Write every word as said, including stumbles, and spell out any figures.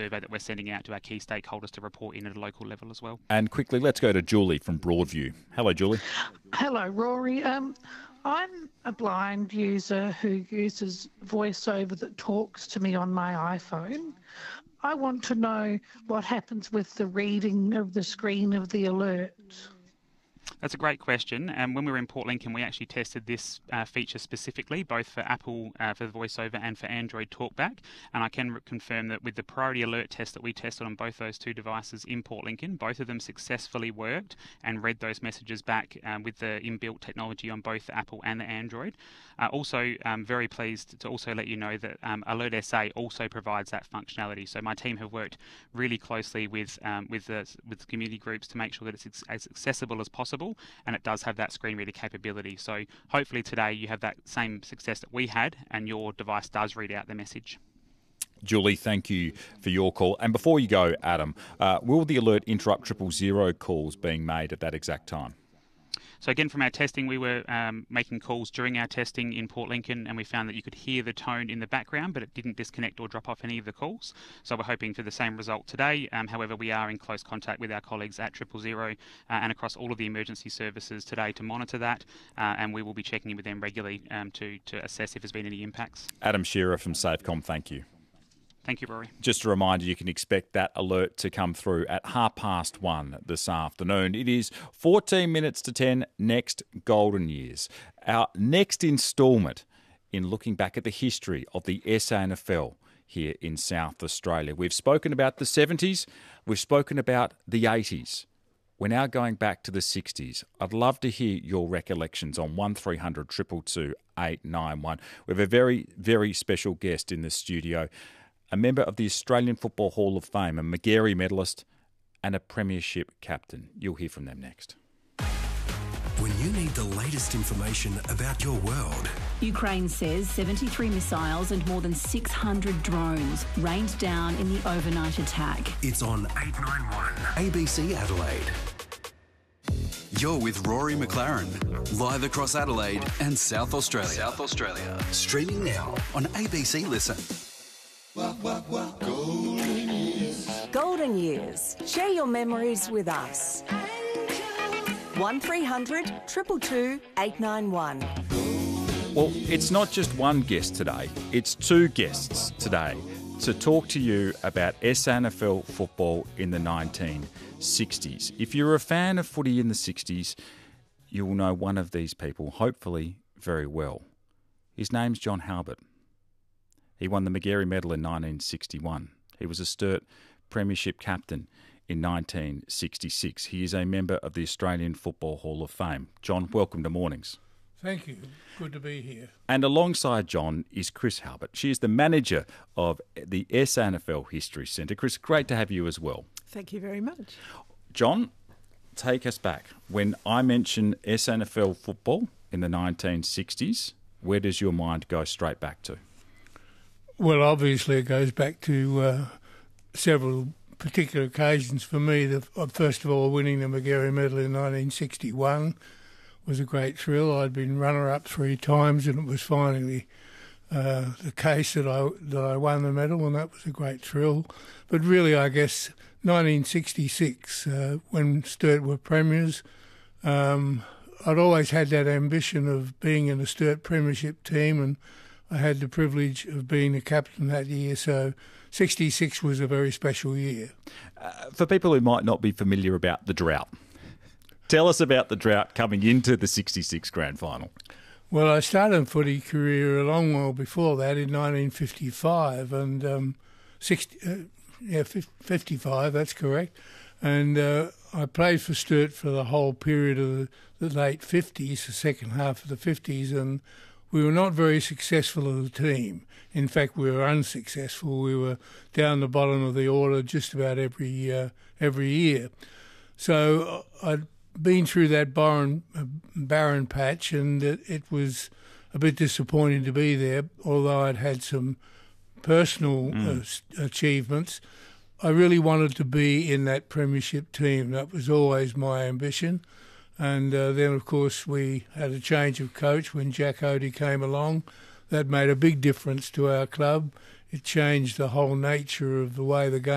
survey that we're sending out to our key stakeholders to report in at a local level as well. And quickly, let's go to Julie from Broadview. Hello, Julie. Hello, Rory. Um, I'm a blind user who uses VoiceOver that talks to me on my iPhone. I want to know what happens with the reading of the screen of the alert. That's a great question. And um, when we were in Port Lincoln, we actually tested this uh, feature specifically, both for Apple, uh, for VoiceOver, and for Android TalkBack. And I can re- confirm that with the priority alert test that we tested on both those two devices in Port Lincoln, both of them successfully worked and read those messages back um, with the inbuilt technology on both the Apple and the Android. Uh, also, I'm very pleased to also let you know that um, Alert S A also provides that functionality. So my team have worked really closely with um, with the with the community groups to make sure that it's ex- as accessible as possible. And it does have that screen reader capability. So hopefully today you have that same success that we had and your device does read out the message. Julie, thank you for your call. And before you go, Adam, uh, will the alert interrupt triple zero calls being made at that exact time? So again, from our testing, we were um, making calls during our testing in Port Lincoln, and we found that you could hear the tone in the background, but it didn't disconnect or drop off any of the calls. So we're hoping for the same result today. Um, however, we are in close contact with our colleagues at Triple Zero uh, and across all of the emergency services today to monitor that, uh, and we will be checking in with them regularly um, to, to assess if there's been any impacts. Adam Shearer from Safecom, thank you. Thank you, Rory. Just a reminder, you can expect that alert to come through at half past one this afternoon. It is fourteen minutes to ten, next Golden Years. Our next instalment in looking back at the history of the S A N F L here in South Australia. We've spoken about the seventies, we've spoken about the eighties. We're now going back to the sixties. I'd love to hear your recollections on one three hundred two two two eight nine one. We have a very, very special guest in the studio, a member of the Australian Football Hall of Fame, a Magarey medalist and a premiership captain. You'll hear from them next. When you need the latest information about your world. Ukraine says seventy-three missiles and more than six hundred drones rained down in the overnight attack. It's on eight ninety-one A B C Adelaide. You're with Rory McLaren, live across Adelaide and South Australia. South Australia. Streaming now on A B C Listen. Golden Years. Golden Years. Share your memories with us. one three hundred two two two eight nine one. Well, it's not just one guest today, it's two guests today to talk to you about S A N F L football in the nineteen sixties. If you're a fan of footy in the sixties, you'll know one of these people, hopefully very well. His name's John Halbert. He won the Magarey Medal in nineteen sixty-one. He was a Sturt Premiership captain in nineteen sixty-six. He is a member of the Australian Football Hall of Fame. John, welcome to Mornings. Thank you. Good to be here. And alongside John is Chris Halbert. She is the manager of the S A N F L History Centre. Chris, great to have you as well. Thank you very much. John, take us back. When I mention S A N F L football in the nineteen sixties, where does your mind go straight back to? Well, obviously it goes back to uh, several particular occasions for me. The, first of all, winning the Magarey Medal in nineteen sixty-one was a great thrill. I'd been runner-up three times, and it was finally uh, the case that I that I won the medal, and that was a great thrill. But really, I guess nineteen sixty-six, uh, when Sturt were premiers, um, I'd always had that ambition of being in a Sturt premiership team, and I had the privilege of being the captain that year, so sixty-six was a very special year. Uh, for people who might not be familiar about the drought, tell us about the drought coming into the sixty-six grand final. Well, I started a footy career a long while before that in nineteen fifty-five, and um, sixty, uh, yeah, fifty-five, that's correct. And uh, I played for Sturt for the whole period of the, the late fifties, the second half of the fifties, and we were not very successful as a team. In fact, we were unsuccessful. We were down the bottom of the order just about every uh, every year. So I'd been through that barren, uh, barren patch, and it, it was a bit disappointing to be there, although I'd had some personal mm. uh, achievements. I really wanted to be in that premiership team. That was always my ambition. And uh, then, of course, we had a change of coach when Jack Oatey came along. That made a big difference to our club. It changed the whole nature of the way the game